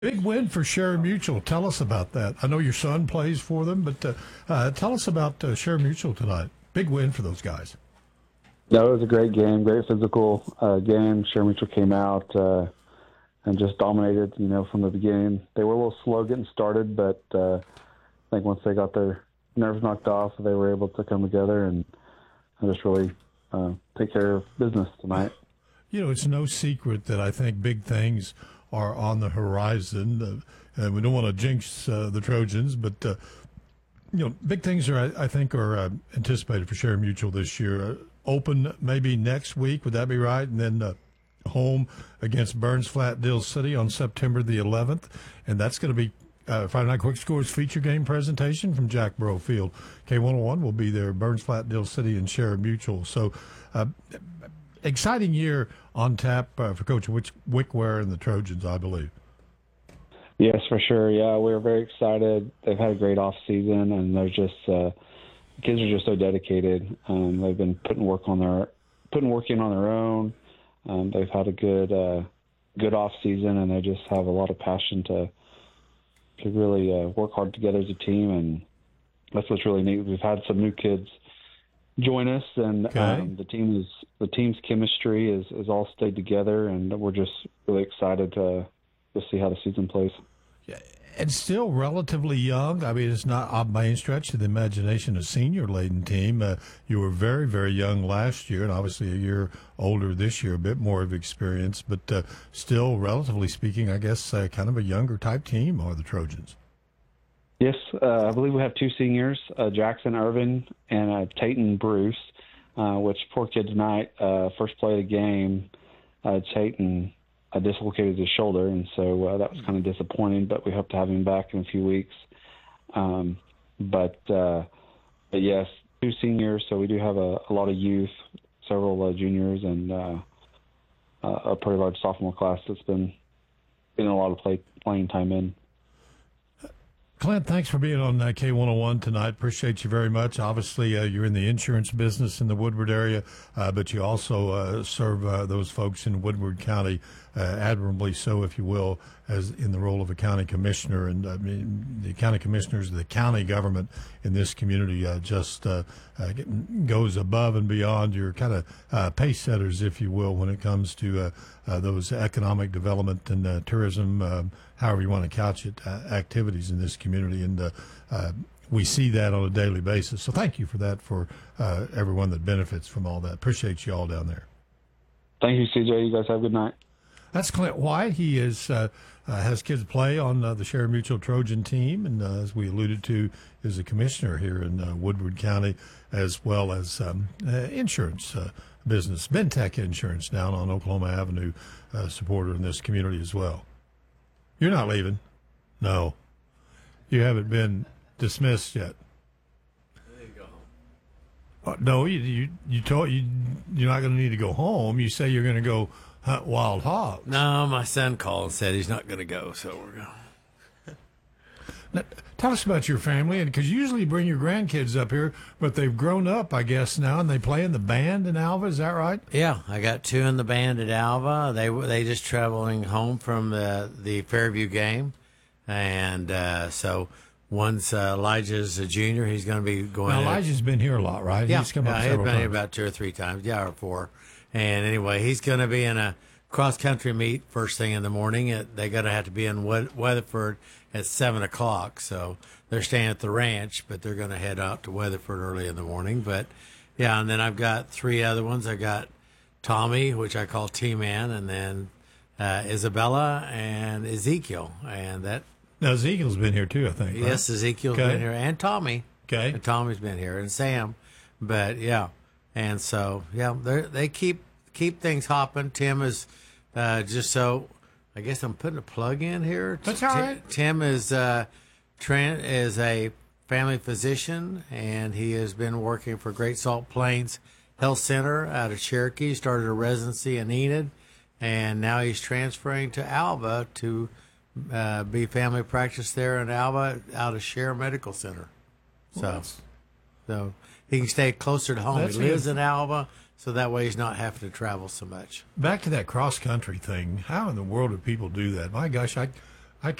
Big win for Sharon Mutual. Tell us about that. I know your son plays for them, but tell us about Sharon Mutual tonight. Big win for those guys. No, it was a great game, great physical game. Sharon Mutual came out and just dominated, from the beginning. They were a little slow getting started, but I think once they got their nerves knocked off, they were able to come together and just really take care of business tonight. It's no secret that I think big things are on the horizon. And we don't want to jinx the Trojans, but big things are anticipated for Sharon Mutual this year. Open maybe next week, would that be right? And then home against Burns Flat Dill City on September the 11th, and that's going to be Friday Night Quick Scores feature game presentation from Jack Burrow Field. K101 will be there, Burns Flat Dill City and Sharon Mutual. So exciting year on tap for Coach Wickware and the Trojans, I believe. Yes, for sure. Yeah, we're very excited. They've had a great off season, and they're just kids are just so dedicated. They've been putting work in on their own. They've had a good off season, and they just have a lot of passion to really work hard together as a team, and that's what's really neat. We've had some new kids join us, and the team's chemistry is all stayed together, and we're just really excited to see how the season plays. Yeah, and still relatively young. I mean, it's not by any stretch of the imagination a senior-laden team. You were very, very young last year, and obviously a year older this year, a bit more of experience, but still, relatively speaking, I guess kind of a younger type team are the Trojans. Yes, I believe we have two seniors, Jackson Irvin and Tayton Bruce, which poor kid tonight, first play of the game, Tayton dislocated his shoulder, and so that was kind of disappointing, but we hope to have him back in a few weeks. But yes, two seniors, so we do have a lot of youth, several juniors, and a pretty large sophomore class that's been getting a lot of playing time in. Clint, thanks for being on K101 tonight. Appreciate you very much. Obviously, you're in the insurance business in the Woodward area, but you also serve those folks in Woodward County admirably so, if you will, as in the role of a county commissioner. And I mean, the county commissioners, the county government in this community just goes above and beyond your kind of pace setters, if you will, when it comes to those economic development and tourism, however you want to couch it, activities in this community. And we see that on a daily basis. So thank you for that, for everyone that benefits from all that. Appreciate you all down there. Thank you, CJ. You guys have a good night. That's Clint White. He has kids play on the Sharon Mutual Trojan team, and as we alluded to, is a commissioner here in Woodward County, as well as insurance business, Bentech Insurance down on Oklahoma Avenue, supporter in this community as well. You're not leaving? No. You haven't been dismissed yet. I need to go home. No, you told you're not going to need to go home. You say you're going to go hunt wild hogs. No, my son called and said he's not going to go, so we're going. Now, tell us about your family, and because usually you bring your grandkids up here, but they've grown up, I guess, now, and they play in the band in Alva. Is that right? Yeah, I got two in the band at Alva. They just traveling home from the Fairview game, and so one's Elijah's a junior. He's going to be going. Now, Elijah's been here a lot, right? Yeah, he's come up he's several been here times. about 2 or 3 times, or 4. And anyway, he's going to be in a cross-country meet first thing in the morning. They're going to have to be in Weatherford at 7 o'clock. So they're staying at the ranch, but they're going to head out to Weatherford early in the morning. But, yeah, and then I've got 3 other ones. I got Tommy, which I call T-Man, and then Isabella and Ezekiel. And that. Now, Ezekiel's been here too, I think. Right? Yes, Ezekiel's been here. And Tommy. Okay. And Tommy's been here. And Sam. But, yeah. And so, yeah, they keep things hopping. Tim is just so, I guess I'm putting a plug in here. That's all right. Tim is a family physician, and he has been working for Great Salt Plains Health Center out of Cherokee. He started a residency in Enid, and now he's transferring to Alva to be family practice there in Alva out of Share Medical Center. So he can stay closer to home. That's He lives good. in Alva, so that way he's not having to travel so much. Back to that cross-country thing. How in the world do people do that? My gosh,